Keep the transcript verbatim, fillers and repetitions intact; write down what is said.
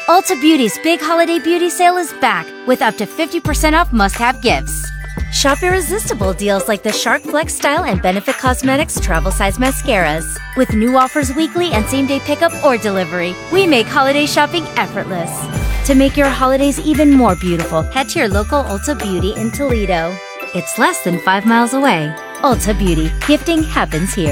Ulta Beauty's big holiday beauty sale is back with up to fifty percent off must-have gifts. Shop irresistible deals like the Shark Flex Style and Benefit Cosmetics travel size mascaras. With new offers weekly and same-day pickup or delivery, we make holiday shopping effortless. To make your holidays even more beautiful, head to your local Ulta Beauty in Toledo. It's less than five miles away. Ulta Beauty. Gifting happens here.